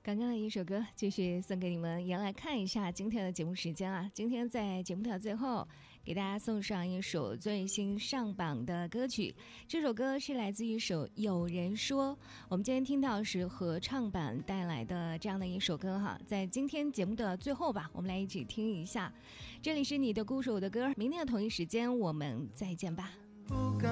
刚刚的一首歌继续送给你们，也来看一下今天的节目时间啊。今天在节目的最后给大家送上一首最新上榜的歌曲，这首歌是来自一首有人说，我们今天听到是合唱版带来的这样的一首歌哈。在今天节目的最后吧，我们来一起听一下。这里是你的故事我的歌，明天的同一时间我们再见吧。 不敢